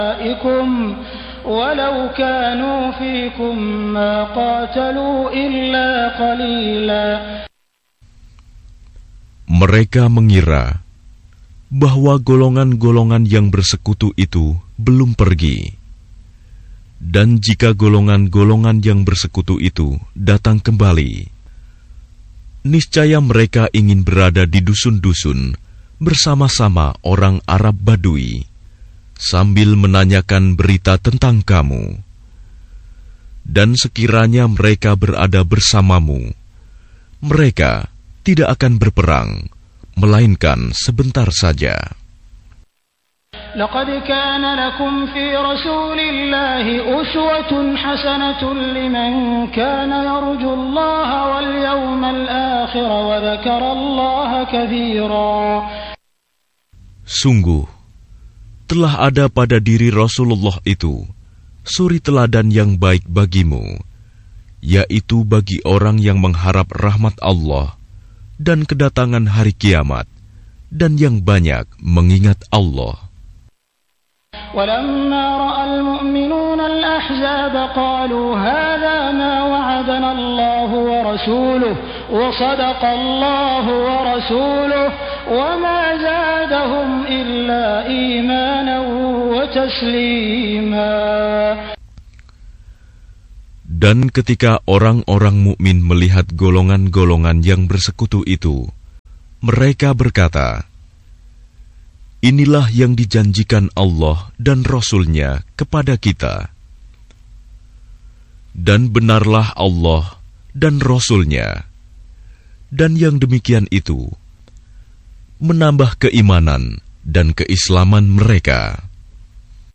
ولو كانوا فيكم ما قاتلوا إلا قليلا. Mereka mengira bahwa golongan-golongan yang bersekutu itu belum pergi. Dan jika golongan-golongan yang bersekutu itu datang kembali, niscaya mereka ingin berada di dusun-dusun bersama-sama orang Arab Badui, sambil menanyakan berita tentang kamu. Dan sekiranya mereka berada bersamamu, mereka tidak akan berperang, melainkan sebentar saja. لقد كان لكم في رسول الله أسوة حسنة لمن كان يرجو الله واليوم الآخر وذكر الله كثيرا. Sungguh, telah ada pada diri Rasulullah itu suri teladan yang baik bagimu, yaitu bagi orang yang mengharap rahmat Allah dan kedatangan hari kiamat, dan yang banyak mengingat Allah. ولما رأى المؤمنون الأحزاب قالوا هذا ما وعدنا الله ورسوله وصدق الله ورسوله وما زادهم إلا إيمانا وتسليما. Dan ketika orang-orang mukmin melihat golongan-golongan yang bersekutu itu, mereka berkata, inilah yang dijanjikan Allah dan Rasul-Nya kepada kita. Dan benarlah Allah dan Rasul-Nya. Dan yang demikian itu menambah keimanan dan keislaman mereka.